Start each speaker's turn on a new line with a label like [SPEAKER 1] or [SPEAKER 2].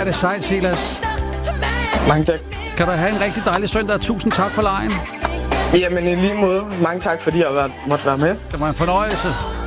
[SPEAKER 1] er det sejt, Silas.
[SPEAKER 2] Mange tak.
[SPEAKER 1] Kan du have en rigtig dejlig søndag, og tusind tak for lejen.
[SPEAKER 2] Jamen i lige måde. Mange tak, fordi jeg måtte være med.
[SPEAKER 1] Det var en fornøjelse.